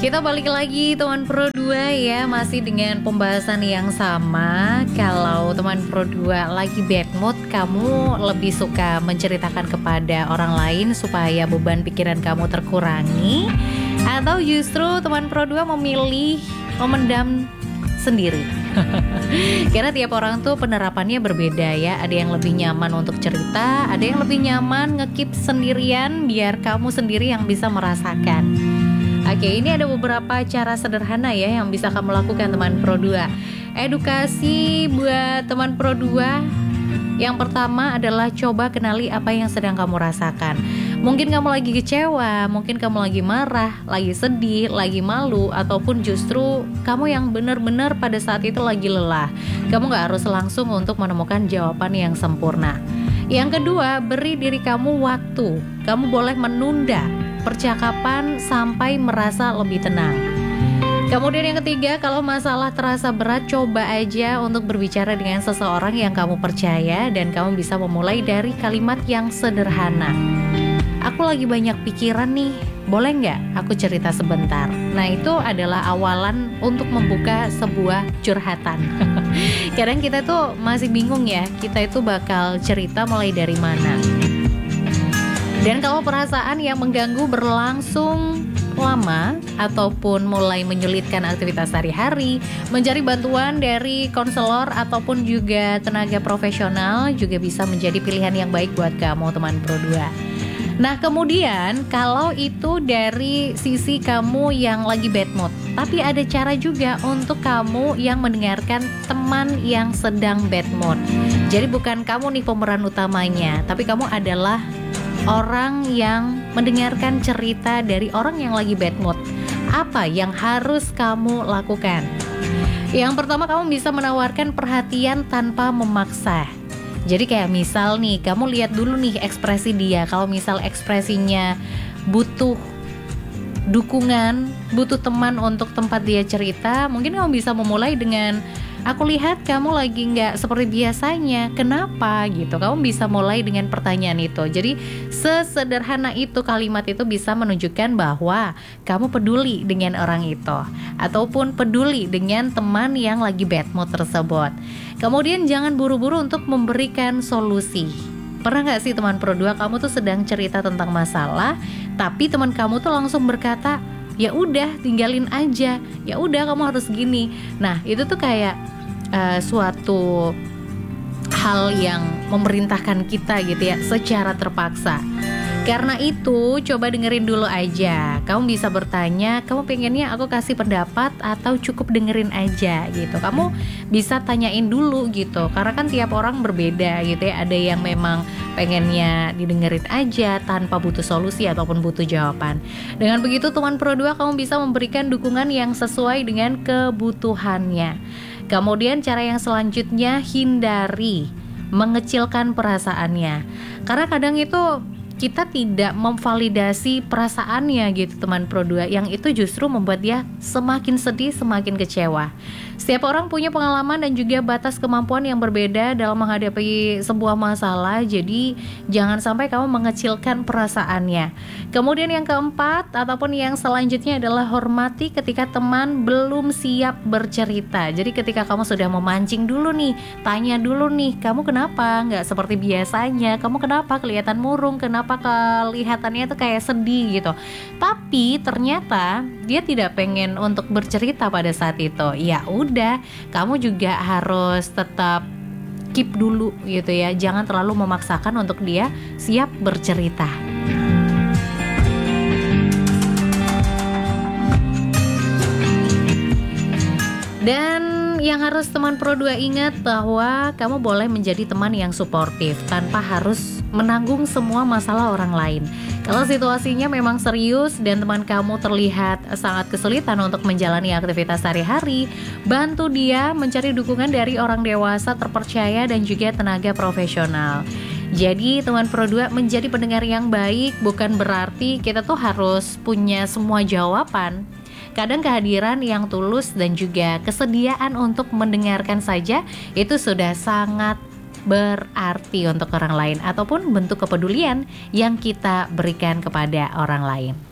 Kita balik lagi teman Pro 2 ya, masih dengan pembahasan yang sama. Kalau teman Pro 2 lagi bad mood, kamu lebih suka menceritakan kepada orang lain supaya beban pikiran kamu terkurangi, atau justru teman Pro 2 memilih memendam sendiri? Karena tiap orang tuh penerapannya berbeda ya. Ada yang lebih nyaman untuk cerita, ada yang lebih nyaman ngekip sendirian biar kamu sendiri yang bisa merasakan. Oke, ini ada beberapa cara sederhana ya yang bisa kamu lakukan teman Pro 2. Edukasi buat teman Pro 2. Yang pertama adalah coba kenali apa yang sedang kamu rasakan. Mungkin kamu lagi kecewa, mungkin kamu lagi marah, lagi sedih, lagi malu, ataupun justru kamu yang benar-benar pada saat itu lagi lelah. Kamu gak harus langsung untuk menemukan jawaban yang sempurna. Yang kedua, beri diri kamu waktu. Kamu boleh menunda percakapan sampai merasa lebih tenang. Kemudian yang ketiga, kalau masalah terasa berat, coba aja untuk berbicara dengan seseorang yang kamu percaya dan kamu bisa memulai dari kalimat yang sederhana. Aku lagi banyak pikiran nih, boleh nggak aku cerita sebentar? Nah, itu adalah awalan untuk membuka sebuah curhatan. Kadang kita tuh masih bingung ya, kita itu bakal cerita mulai dari mana. Dan kalau perasaan yang mengganggu berlangsung lama ataupun mulai menyulitkan aktivitas sehari-hari, mencari bantuan dari konselor ataupun juga tenaga profesional juga bisa menjadi pilihan yang baik buat kamu teman Pro 2. Nah, kemudian kalau itu dari sisi kamu yang lagi bad mood, tapi ada cara juga untuk kamu yang mendengarkan teman yang sedang bad mood. Jadi bukan kamu nih pemeran utamanya, tapi kamu adalah orang yang mendengarkan cerita dari orang yang lagi bad mood. Apa yang harus kamu lakukan? Yang pertama, kamu bisa menawarkan perhatian tanpa memaksa. Jadi kayak misal nih, kamu lihat dulu nih ekspresi dia. Kalau misal ekspresinya butuh dukungan, butuh teman untuk tempat dia cerita, mungkin kamu bisa memulai dengan, aku lihat kamu lagi nggak seperti biasanya, kenapa gitu. Kamu bisa mulai dengan pertanyaan itu. Jadi sesederhana itu, kalimat itu bisa menunjukkan bahwa kamu peduli dengan orang itu, ataupun peduli dengan teman yang lagi bad mood tersebut. Kemudian jangan buru-buru untuk memberikan solusi. Pernah gak sih teman Pro 2, kamu tuh sedang cerita tentang masalah, tapi teman kamu tuh langsung berkata, ya udah tinggalin aja, ya udah kamu harus gini. Nah, itu tuh kayak suatu hal yang memerintahkan kita gitu ya, secara terpaksa. Karena itu coba dengerin dulu aja. Kamu bisa bertanya, kamu pengennya aku kasih pendapat atau cukup dengerin aja gitu. Kamu bisa tanyain dulu gitu, karena kan tiap orang berbeda gitu ya. Ada yang memang pengennya didengerin aja tanpa butuh solusi ataupun butuh jawaban. Dengan begitu teman Pro 2, kamu bisa memberikan dukungan yang sesuai dengan kebutuhannya. Kemudian cara yang selanjutnya, hindari mengecilkan perasaannya. Karena kadang itu kita tidak memvalidasi perasaannya gitu teman Pro 2, yang itu justru membuat dia semakin sedih, semakin kecewa. Setiap orang punya pengalaman dan juga batas kemampuan yang berbeda dalam menghadapi sebuah masalah. Jadi jangan sampai kamu mengecilkan perasaannya. Kemudian yang keempat ataupun yang selanjutnya adalah hormati ketika teman belum siap bercerita. Jadi ketika kamu sudah memancing dulu nih, tanya dulu nih, kamu kenapa nggak seperti biasanya, kamu kenapa kelihatan murung, kenapa kelihatannya tuh kayak sedih gitu. Tapi ternyata dia tidak pengen untuk bercerita pada saat itu. Ya udah, kamu juga harus tetap keep dulu gitu ya. Jangan terlalu memaksakan untuk dia siap bercerita. Dan yang harus teman Pro 2 ingat bahwa kamu boleh menjadi teman yang suportif tanpa harus menanggung semua masalah orang lain. Kalau situasinya memang serius dan teman kamu terlihat sangat kesulitan untuk menjalani aktivitas sehari-hari, bantu dia mencari dukungan dari orang dewasa terpercaya dan juga tenaga profesional. Jadi teman Pro 2, menjadi pendengar yang baik bukan berarti kita tuh harus punya semua jawaban. Kadang kehadiran yang tulus dan juga kesediaan untuk mendengarkan saja itu sudah sangat berarti untuk orang lain, ataupun bentuk kepedulian yang kita berikan kepada orang lain.